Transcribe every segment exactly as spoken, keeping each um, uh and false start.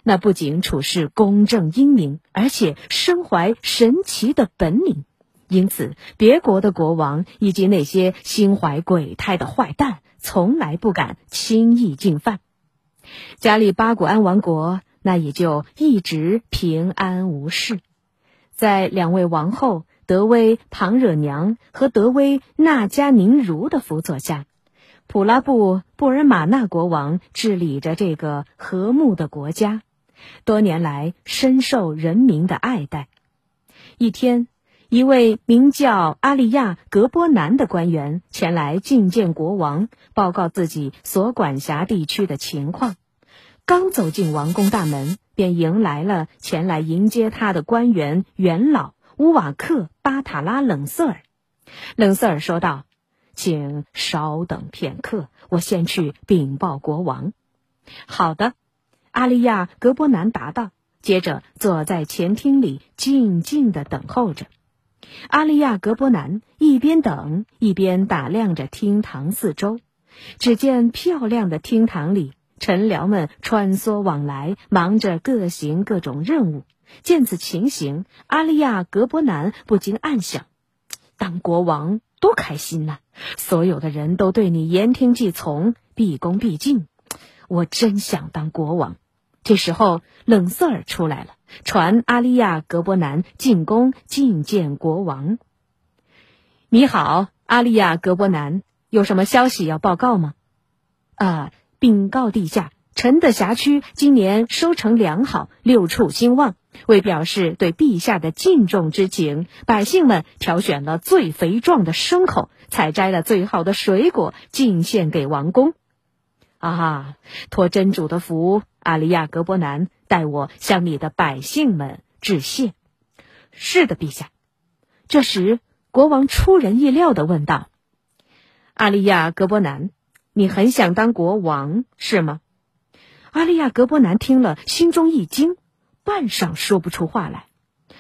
那不仅处事公正英明，而且身怀神奇的本领。因此，别国的国王以及那些心怀鬼胎的坏蛋，从来不敢轻易进犯。加利巴古安王国那也就一直平安无事。在两位王后德威庞惹娘和德威纳加宁如的辅佐下，普拉布布尔玛纳国王治理着这个和睦的国家，多年来深受人民的爱戴。一天，一位名叫阿利亚格波南的官员前来觐见国王，报告自己所管辖地区的情况。刚走进王宫大门，便迎来了前来迎接他的官员元老乌瓦克巴塔拉冷瑟尔。冷瑟尔说道：请稍等片刻，我先去禀报国王。好的，阿利亚格波南答道，接着坐在前厅里静静地等候着。阿利亚格波南一边等一边打量着厅堂四周，只见漂亮的厅堂里，臣僚们穿梭往来，忙着各行各种任务。见此情形，阿利亚格波南不禁暗想，当国王多开心呐、啊！所有的人都对你言听计从，毕恭毕敬，我真想当国王。这时候冷瑟尔出来了，传阿利亚格波南进宫觐见国王。你好，阿利亚格波南，有什么消息要报告吗？啊，禀告陛下，臣的辖区今年收成良好，六畜兴旺。为表示对陛下的敬重之情，百姓们挑选了最肥壮的牲口，采摘了最好的水果，进献给王宫。啊，托真主的福，阿利亚格波南，代我向你的百姓们致谢。是的，陛下。这时，国王出人意料地问道：阿利亚格波南，你很想当国王，是吗？阿利亚格波南听了，心中一惊，半晌说不出话来。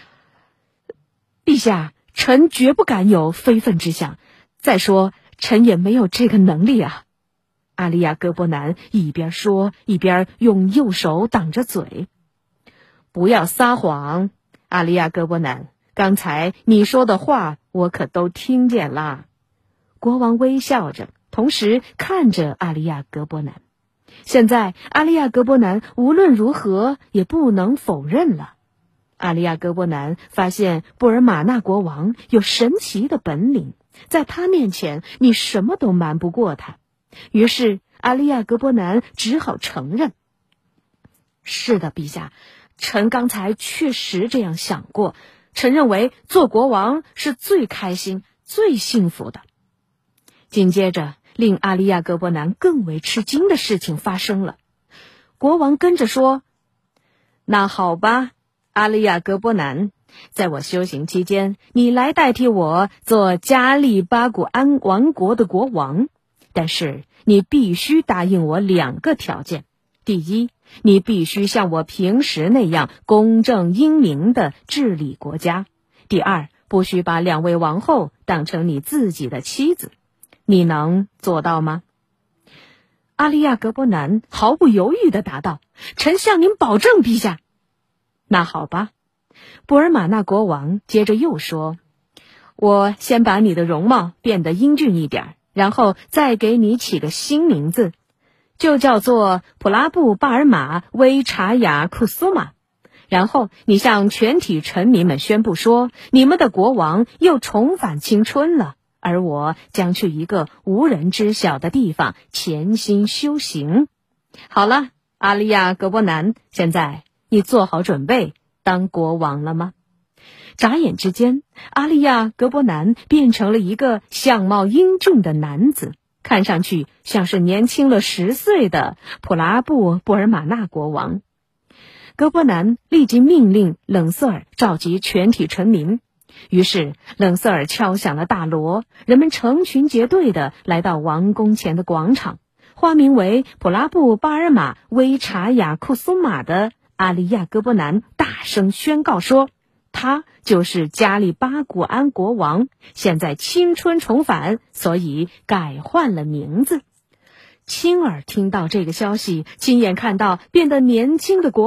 陛下，臣绝不敢有非分之想，再说臣也没有这个能力啊。阿利亚格波南一边说一边用右手挡着嘴。不要撒谎，阿利亚格波南，刚才你说的话我可都听见了。国王微笑着，同时看着阿利亚格波南。现在阿利亚格波南无论如何也不能否认了。阿利亚格波南发现布尔玛纳国王有神奇的本领，在他面前你什么都瞒不过他。于是阿利亚格波南只好承认，是的，陛下，臣刚才确实这样想过，臣认为做国王是最开心最幸福的。紧接着令阿利亚格波南更为吃惊的事情发生了。国王跟着说：那好吧，阿利亚格波南，在我修行期间，你来代替我做加利巴古安王国的国王，但是你必须答应我两个条件。第一，你必须像我平时那样公正英明地治理国家。第二，不许把两位王后当成你自己的妻子。你能做到吗？阿利亚格波南毫不犹豫地答道：臣向您保证，陛下。那好吧。布尔玛纳国王接着又说：我先把你的容貌变得英俊一点，然后再给你起个新名字，就叫做普拉布巴尔玛威查雅库苏玛。然后你向全体臣民们宣布说，你们的国王又重返青春了，而我将去一个无人知晓的地方潜心修行。好了，阿利亚格波南，现在你做好准备当国王了吗？眨眼之间，阿利亚格波南变成了一个相貌英俊的男子，看上去像是年轻了十岁的普拉布布尔玛纳国王。格波南立即命令冷瑟尔召集全体臣民。于是冷瑟尔敲响了大锣，人们成群结队地来到王宫前的广场。花名为普拉布巴尔玛威查雅库苏玛的阿利亚格波南大声宣告说，他就是加利巴古安国王，现在青春重返，所以改换了名字。亲耳听到这个消息，亲眼看到变得年轻的国